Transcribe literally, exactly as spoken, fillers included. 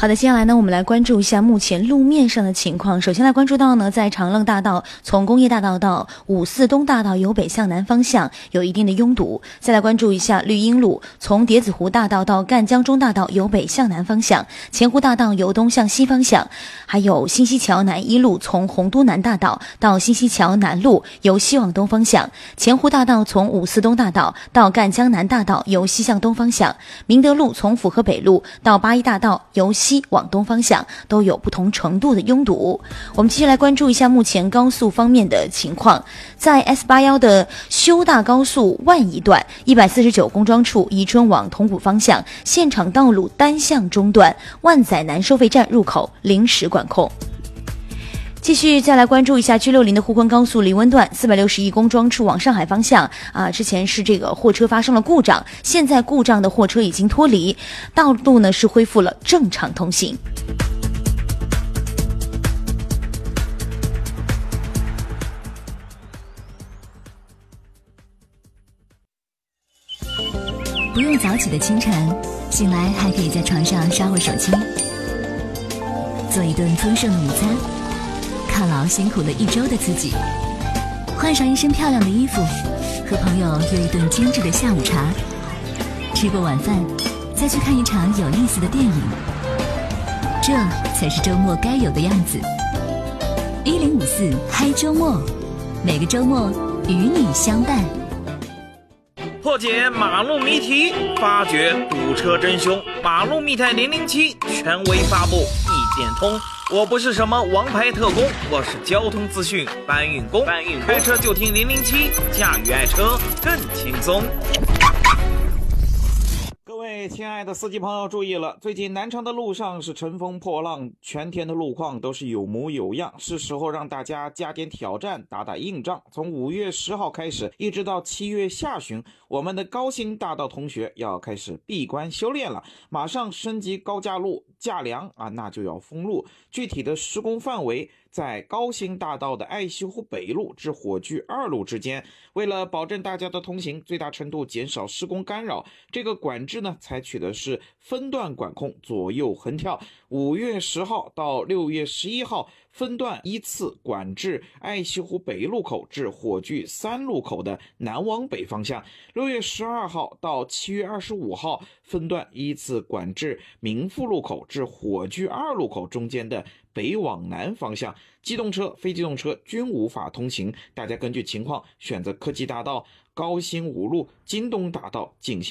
好的，接下来呢，我们来关注一下目前路面上的情况。首先来关注到呢，在长乐大道从工业大道到五四东大道由北向南方向有一定的拥堵。再来关注一下绿荫路从叠子湖大道到赣江中大道由北向南方向，前湖大道由东向西方向，还有新西桥南一路从洪都南大道到新西桥南路由西往东方向，前湖大道从五四东大道到赣江南大道由西向东方向，明德路从府河北路到八一大道由西往东方向都有不同程度的拥堵。我们继续来关注一下目前高速方面的情况。在 S 八十一 的修大高速万宜段一百四十九公庄处宜春往铜鼓方向，现场道路单向中断，万载南收费站入口临时管控。继续再来关注一下 G 六十 的沪昆高速梨温段四百六十一公庄处往上海方向啊，之前是这个货车发生了故障，现在故障的货车已经脱离，道路呢是恢复了正常通行。 不用早起的清晨，醒来还可以在床上刷会手机，做一顿丰盛的午餐，犒劳辛苦了一周的自己，换上一身漂亮的衣服，和朋友约一顿精致的下午茶，吃过晚饭再去看一场有意思的电影，这才是周末该有的样子。一零五四嗨周末，每个周末与你相伴。 破解马路谜题，发掘堵车真凶，马路密探零零七权威发布，一点通。我不是什么王牌特工，我是交通资讯搬运工，搬运开车就听零零七，驾驭爱车更轻松。 各位亲爱的司机朋友注意了，最近南昌的路上是乘风破浪，全天的路况都是有模有样，是时候让大家加点挑战，打打硬仗。从五月十号开始一直到七月下旬，我们的高新大道同学要开始闭关修炼了，马上升级高架路架梁啊，那就要封路。具体的施工范围在高新大道的爱西湖北路至火炬二路之间。为了保证大家的通行，最大程度减少施工干扰，这个管制呢采取的是分段管控，左右横跳。五月十号到六月十一号分段依次管制爱西湖北路口至火炬三路口的南往北方向，六月十二号到七月二十五号分段依次管制民富路口至火炬二路口中间的北往南方向，机动车、非机动车均无法通行，大家根据情况选择科技大道、高新五路、京东大道进行